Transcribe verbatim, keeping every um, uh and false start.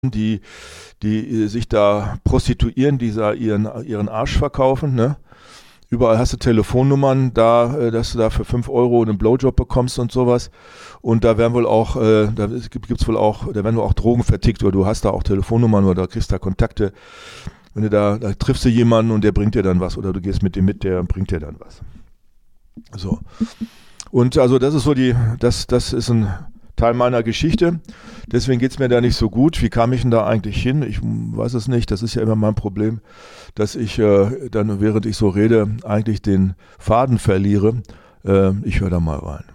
die, die sich da prostituieren, die da ihren, ihren Arsch verkaufen, ne? Überall hast du Telefonnummern, da, äh, dass du da für fünf Euro einen Blowjob bekommst und sowas. Und da werden wohl auch, äh, da gibt, gibt's wohl auch, da werden wohl auch Drogen vertickt, oder du hast da auch Telefonnummern oder kriegst da Kontakte. Wenn du da, da triffst du jemanden und der bringt dir dann was, oder du gehst mit dem mit, der bringt dir dann was. So. Und also das ist so die, das, das ist ein Teil meiner Geschichte. Deswegen geht es mir da nicht so gut. Wie kam ich denn da eigentlich hin? Ich weiß es nicht. Das ist ja immer mein Problem, dass ich äh, dann, während ich so rede, eigentlich den Faden verliere. Äh, ich höre da mal rein.